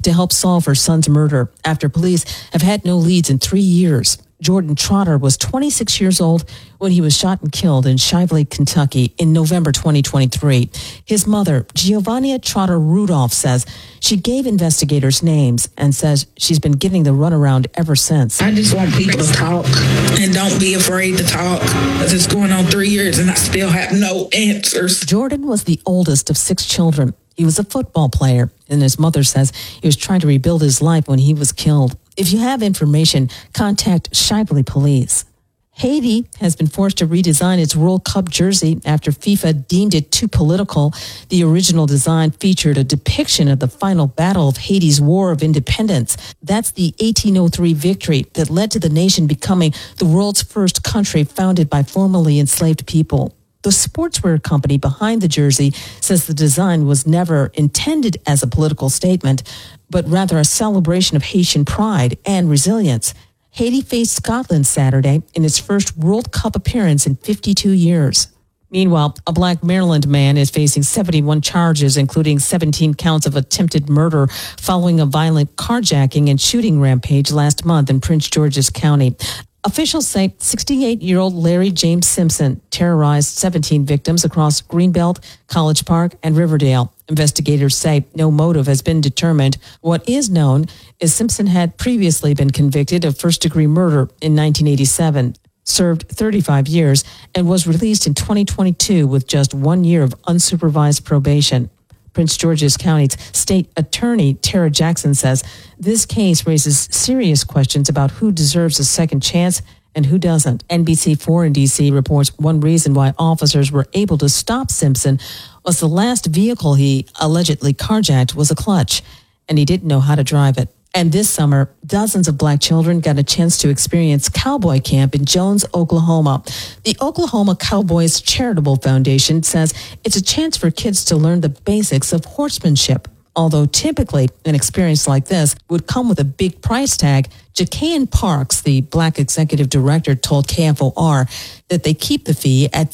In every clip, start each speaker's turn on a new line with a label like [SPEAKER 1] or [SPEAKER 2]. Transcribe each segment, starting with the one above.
[SPEAKER 1] to help solve her son's murder after police have had no leads in 3 years. Jordan Trotter was 26 years old when he was shot and killed in Shively, Kentucky in November 2023. His mother, Giovannia Trotter Rudolph, says she gave investigators names and says she's been getting the runaround ever since.
[SPEAKER 2] I just want people to talk and don't be afraid to talk, because it's going on 3 years and I still have no answers.
[SPEAKER 1] Jordan was the oldest of 6 children. He was a football player, and his mother says he was trying to rebuild his life when he was killed. If you have information, contact Shively Police. Haiti has been forced to redesign its World Cup jersey after FIFA deemed it too political. The original design featured a depiction of the final battle of Haiti's War of Independence. That's the 1803 victory that led to the nation becoming the world's first country founded by formerly enslaved people. The sportswear company behind the jersey says the design was never intended as a political statement, but rather a celebration of Haitian pride and resilience. Haiti faced Scotland Saturday in its first World Cup appearance in 52 years. Meanwhile, a black Maryland man is facing 71 charges, including 17 counts of attempted murder following a violent carjacking and shooting rampage last month in Prince George's County. Officials say 68-year-old Larry James Simpson terrorized 17 victims across Greenbelt, College Park, and Riverdale. Investigators say no motive has been determined. What is known is Simpson had previously been convicted of first-degree murder in 1987, served 35 years, and was released in 2022 with just 1 year of unsupervised probation. Prince George's County's state attorney, Tara Jackson, says this case raises serious questions about who deserves a second chance and who doesn't. NBC4 in D.C. reports one reason why officers were able to stop Simpson was the last vehicle he allegedly carjacked was a clutch, and he didn't know how to drive it. And this summer, dozens of black children got a chance to experience cowboy camp in Jones, Oklahoma. The Oklahoma Cowboys Charitable Foundation says it's a chance for kids to learn the basics of horsemanship. Although typically an experience like this would come with a big price tag, Ja'Kian Parks, the black executive director, told KFOR that they keep the fee at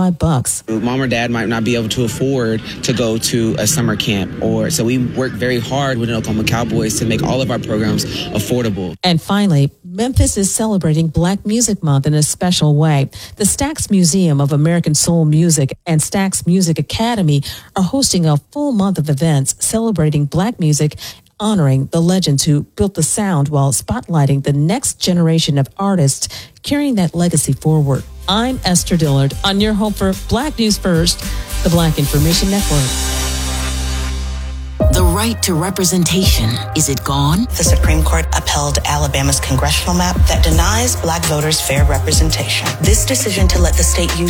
[SPEAKER 1] $75.
[SPEAKER 3] Mom or dad might not be able to afford to go to a summer camp, so we work very hard with the Oklahoma Cowboys to make all of our programs affordable.
[SPEAKER 1] And finally, Memphis is celebrating Black Music Month in a special way. The Stax Museum of American Soul Music and Stax Music Academy are hosting a full month of events celebrating Black music, honoring the legends who built the sound while spotlighting the next generation of artists carrying that legacy forward. I'm Esther Dillard on your home for Black News First, the Black Information Network.
[SPEAKER 4] The right to representation, is it gone?
[SPEAKER 5] The Supreme Court upheld Alabama's congressional map that denies black voters fair representation. This decision to let the state use